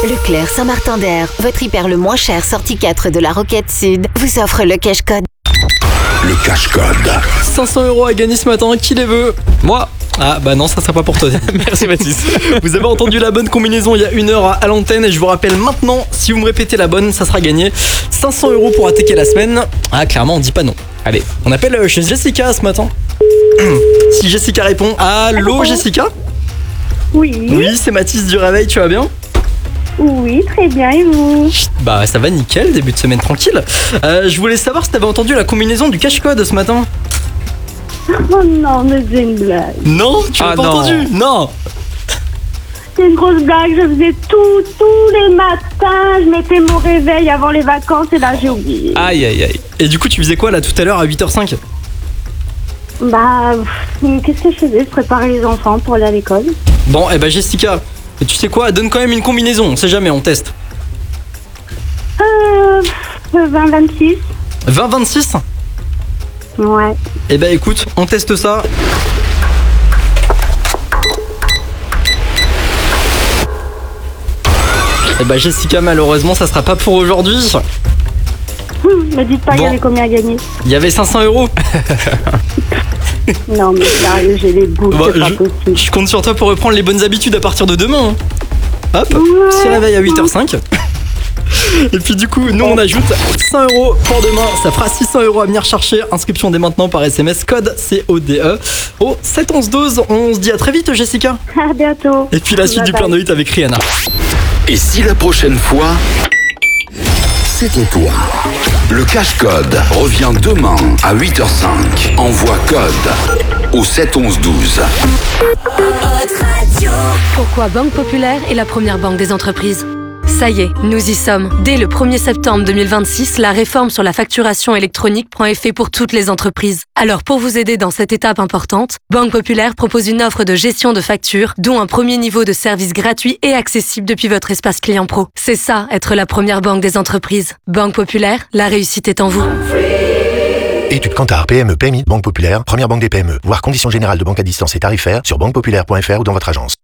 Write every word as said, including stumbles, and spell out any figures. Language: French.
Leclerc Saint-Martin-d'Air, votre hyper le moins cher sortie quatre de la Roquette Sud, vous offre le cash code. Le cash code. cinq cents euros à gagner ce matin, qui les veut? Moi. Ah bah non, ça sera pas pour toi. Merci Mathis. Vous avez entendu la bonne combinaison il y a une heure à l'antenne et je vous rappelle maintenant, si vous me répétez la bonne, ça sera gagné. cinq cents euros pour attaquer la semaine. Ah clairement on dit pas non. Allez, on appelle chez Jessica ce matin. Si Jessica répond, allô Jessica? Oui. Oui, c'est Mathis du Réveil, tu vas bien? Oui, très bien, et vous? Bah ça va nickel, début de semaine tranquille. Euh, je voulais savoir si t'avais entendu la combinaison du cash code ce matin. Oh non, mais c'est une blague. Non, tu l'as Ah pas non. entendu? Non. C'est une grosse blague, je faisais tout, tous les matins, je mettais mon réveil avant les vacances et là j'ai oublié. Aïe aïe aïe. Et du coup tu faisais quoi là tout à l'heure à huit heures cinq? Bah, pff, qu'est-ce que je faisais? Je préparais les enfants pour aller à l'école. Bon, et bah Jessica, tu sais quoi, donne quand même une combinaison, on sait jamais, on teste. Euh, vingt vingt-six. vingt vingt-six? Ouais. Et bah écoute, on teste ça. Et bah Jessica, malheureusement ça sera pas pour aujourd'hui. Hum, me dites pas il Bon. y avait combien à gagner. Il y avait cinq cents euros. Non mais sérieux, j'ai les boules, Bon, c'est pas je, possible. je compte sur toi pour reprendre les bonnes habitudes à partir de demain. hein. Hop, petit réveil à huit heures cinq. Et puis du coup, nous on ajoute cent euros pour demain. Ça fera six cents euros à venir chercher. Inscription dès maintenant par S M S, code C O D E au sept onze douze. On se dit à très vite Jessica. À bientôt. Et puis la suite Bye du bye. plein de hits avec Rihanna. Et si la prochaine fois, c'était toi? Le cash code revient demain à huit heures cinq. Envoie code au sept onze douze. Pourquoi Banque Populaire est la première banque des entreprises? Ça y est, nous y sommes. Dès le premier septembre deux mille vingt-six, la réforme sur la facturation électronique prend effet pour toutes les entreprises. Alors pour vous aider dans cette étape importante, Banque Populaire propose une offre de gestion de factures, dont un premier niveau de service gratuit et accessible depuis votre espace client pro. C'est ça, être la première banque des entreprises. Banque Populaire, la réussite est en vous. Étude Kantar, P M E, P M I, Banque Populaire, première banque des P M E. Voir conditions générales de banque à distance et tarifaires sur banque populaire point f r ou dans votre agence.